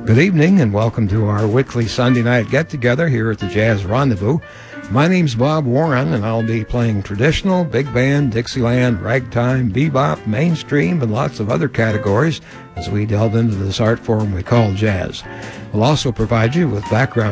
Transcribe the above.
Good evening and welcome to our weekly Sunday night get-together here at the Jazz Rendezvous. My name's Bob Warren, and I'll be playing traditional, big band, Dixieland, ragtime, bebop, mainstream, and lots of other categories as we delve into this art form we call jazz. We'll also provide you with background